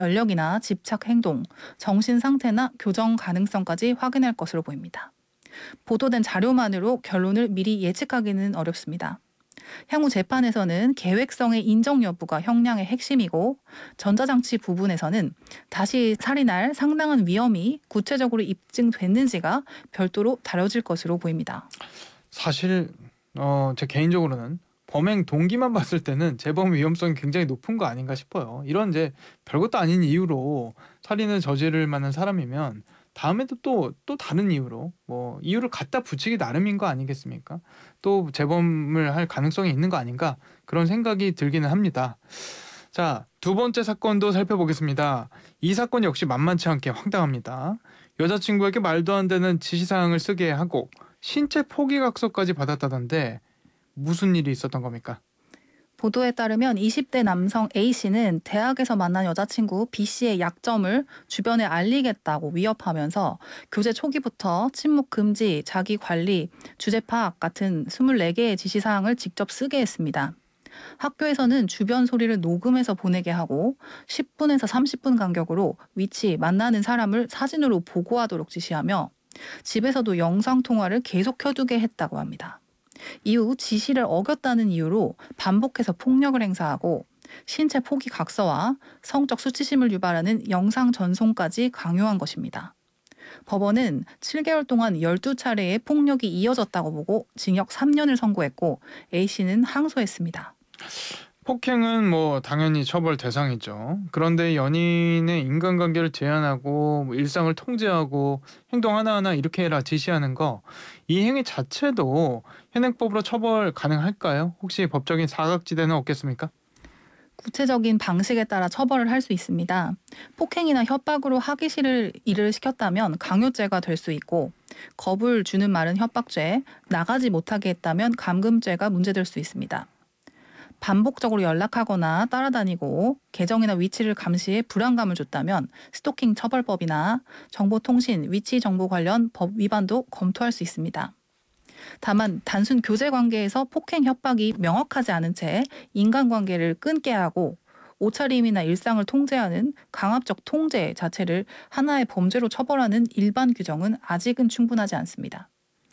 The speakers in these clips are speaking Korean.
연령이나 집착 행동, 정신 상태나 교정 가능성까지 확인할 것으로 보입니다. 보도된 자료만으로 결론을 미리 예측하기는 어렵습니다. 향후 재판에서는 계획성의 인정 여부가 형량의 핵심이고, 전자장치 부분에서는 다시 살인할 상당한 위험이 구체적으로 입증됐는지가 별도로 다뤄질 것으로 보입니다. 사실 제 개인적으로는 범행 동기만 봤을 때는 재범 위험성이 굉장히 높은 거 아닌가 싶어요. 이런 이제 별것도 아닌 이유로 살인을 저지를 만한 사람이면 다음에도 또 다른 이유로 뭐 이유를 갖다 붙이기 나름인 거 아니겠습니까? 또 재범을 할 가능성이 있는 거 아닌가 그런 생각이 들기는 합니다. 자, 두 번째 사건도 살펴보겠습니다. 이 사건 역시 만만치 않게 황당합니다. 여자친구에게 말도 안 되는 지시사항을 쓰게 하고 신체 포기각서까지 받았다던데 무슨 일이 있었던 겁니까? 보도에 따르면 20대 남성 A씨는 대학에서 만난 여자친구 B씨의 약점을 주변에 알리겠다고 위협하면서 교제 초기부터 침묵 금지, 자기 관리, 주제 파악 같은 24개의 지시사항을 직접 쓰게 했습니다. 학교에서는 주변 소리를 녹음해서 보내게 하고 10분에서 30분 간격으로 위치, 만나는 사람을 사진으로 보고하도록 지시하며, 집에서도 영상통화를 계속 켜두게 했다고 합니다. 이후 지시를 어겼다는 이유로 반복해서 폭력을 행사하고, 신체 포기 각서와 성적 수치심을 유발하는 영상 전송까지 강요한 것입니다. 법원은 7개월 동안 12차례의 폭력이 이어졌다고 보고 징역 3년을 선고했고, A씨는 항소했습니다. 폭행은 뭐 당연히 처벌 대상이죠. 그런데 연인의 인간관계를 제한하고 뭐 일상을 통제하고 행동 하나하나 이렇게 해라 지시하는 거, 이 행위 자체도 현행법으로 처벌 가능할까요? 혹시 법적인 사각지대는 없겠습니까? 구체적인 방식에 따라 처벌을 할 수 있습니다. 폭행이나 협박으로 하기 싫을 일을 시켰다면 강요죄가 될 수 있고, 겁을 주는 말은 협박죄, 나가지 못하게 했다면 감금죄가 문제될 수 있습니다. 반복적으로 연락하거나 따라다니고 계정이나 위치를 감시해 불안감을 줬다면 스토킹 처벌법이나 정보통신, 위치 정보 관련 법 위반도 검토할 수 있습니다. 다만 단순 교제 관계에서 폭행 협박이 명확하지 않은 채 인간관계를 끊게 하고 옷차림이나 일상을 통제하는 강압적 통제 자체를 하나의 범죄로 처벌하는 일반 규정은 아직은 충분하지 않습니다.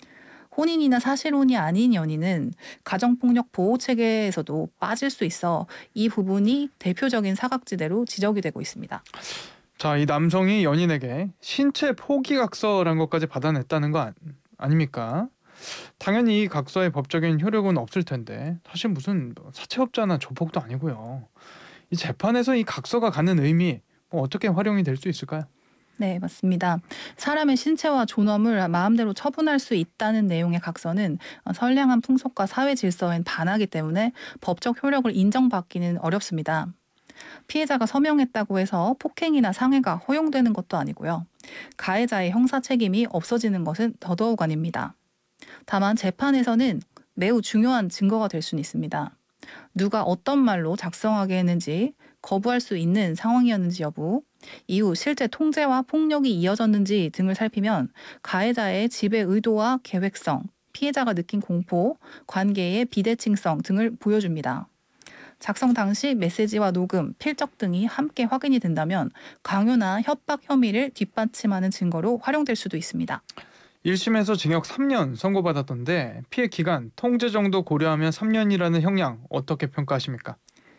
혼인이나 사실혼이 아닌 연인은 가정폭력 보호체계에서도 빠질 수 있어 이 부분이 대표적인 사각지대로 지적이 되고 있습니다. 자, 이 남성이 연인에게 신체 포기각서란 것까지 받아냈다는 거 아닙니까? 당연히 이 각서의 법적인 효력은 없을 텐데 사실 무슨 뭐 사채업자나 조폭도 아니고요. 이 재판에서 이 각서가 갖는 의미 뭐 어떻게 활용이 될 수 있을까요? 네, 맞습니다. 사람의 신체와 존엄을 마음대로 처분할 수 있다는 내용의 각서는 선량한 풍속과 사회 질서엔 반하기 때문에 법적 효력을 인정받기는 어렵습니다. 피해자가 서명했다고 해서 폭행이나 상해가 허용되는 것도 아니고요. 가해자의 형사 책임이 없어지는 것은 더더욱 아닙니다. 다만 재판에서는 매우 중요한 증거가 될 수는 있습니다. 누가 어떤 말로 작성하게 했는지, 거부할 수 있는 상황이었는지 여부, 이후 실제 통제와 폭력이 이어졌는지 등을 살피면 가해자의 지배 의도와 계획성, 피해자가 느낀 공포, 관계의 비대칭성 등을 보여줍니다. 작성 당시 메시지와 녹음, 필적 등이 함께 확인이 된다면 강요나 협박 혐의를 뒷받침하는 증거로 활용될 수도 있습니다. 1심에서 징역 3년 선고받았던데 피해 기간, 통제 정도 고려하면 3년이라는 형량 어떻게 평가하십니까?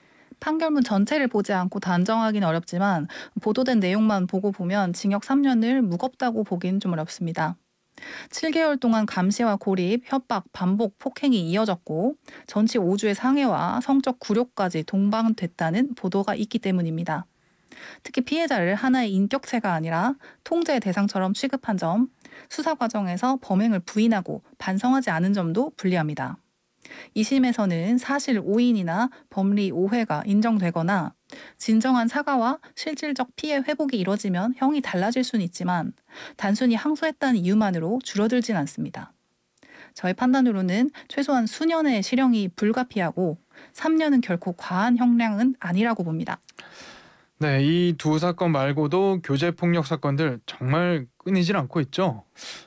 판결문 전체를 보지 않고 단정하기는 어렵지만 보도된 내용만 보고 보면 징역 3년을 무겁다고 보기는 좀 어렵습니다. 7개월 동안 감시와 고립, 협박, 반복, 폭행이 이어졌고 전치 5주의 상해와 성적 굴욕까지 동반됐다는 보도가 있기 때문입니다. 특히 피해자를 하나의 인격체가 아니라 통제의 대상처럼 취급한 점, 수사 과정에서 범행을 부인하고 반성하지 않은 점도 불리합니다. 2심에서는 사실 오인이나 법리 오해가 인정되거나 진정한 사과와 실질적 피해 회복이 이뤄지면 형이 달라질 수는 있지만 단순히 항소했다는 이유만으로 줄어들진 않습니다. 저의 판단으로는 최소한 수년의 실형이 불가피하고 3년은 결코 과한 형량은 아니라고 봅니다. 네, 이 두 사건 말고도 교제 폭력 사건들 정말 끊이질 않고 있죠.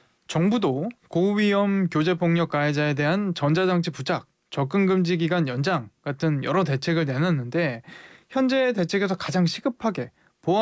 정부도 고위험 교제 폭력 가해자에 대한 전자장치 부착, 접근 금지 기간 연장 같은 여러 대책을 내놨는데 현재 대책에서 가장 시급하게